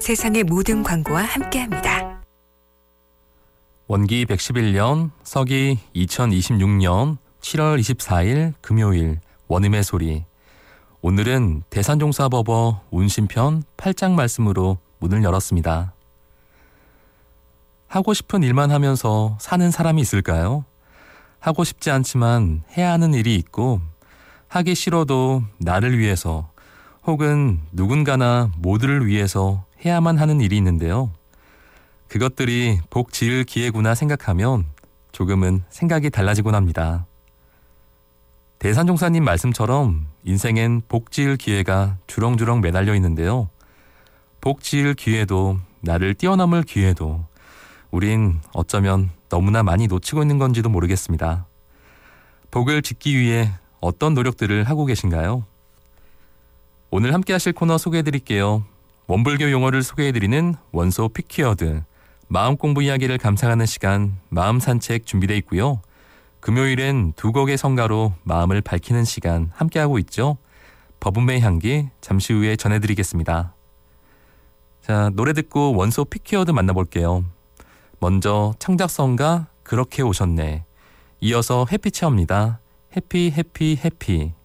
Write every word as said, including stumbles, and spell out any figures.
세상의 모든 광고와 함께합니다. 원기 백십일 년, 서기 이천이십육 년 칠월 이십사일 금요일 원음의 소리. 오늘은 대산종사법어 운신편 팔 장 말씀으로 문을 열었습니다. 하고 싶은 일만 하면서 사는 사람이 있을까요? 하고 싶지 않지만 해야 하는 일이 있고 하기 싫어도 나를 위해서 혹은 누군가나 모두를 위해서 해야만 하는 일이 있는데요. 그것들이 복 지을 기회구나 생각하면 조금은 생각이 달라지곤 합니다. 대산종사님 말씀처럼 인생엔 복 지을 기회가 주렁주렁 매달려 있는데요. 복 지을 기회도 나를 뛰어넘을 기회도 우린 어쩌면 너무나 많이 놓치고 있는 건지도 모르겠습니다. 복을 짓기 위해 어떤 노력들을 하고 계신가요? 오늘 함께 하실 코너 소개해드릴게요. 원불교 용어를 소개해드리는 원소 픽키워드, 마음 공부 이야기를 감상하는 시간 마음 산책 준비되어 있고요. 금요일엔 두 곡의 성가로 마음을 밝히는 시간 함께하고 있죠. 버분의 향기 잠시 후에 전해드리겠습니다. 자, 노래 듣고 원소 픽키워드 만나볼게요. 먼저 창작성가 그렇게 오셨네. 이어서 해피체어입니다. 해피 해피 해피.